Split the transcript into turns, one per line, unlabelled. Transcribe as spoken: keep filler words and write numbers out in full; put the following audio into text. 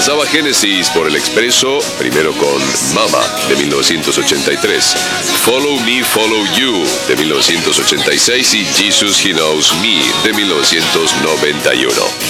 Pasaba Genesis por el expreso, primero con Mama, de mil novecientos ochenta y tres, Follow Me, Follow You, de mil novecientos ochenta y seis y Jesus He Knows Me, de mil novecientos noventa y uno.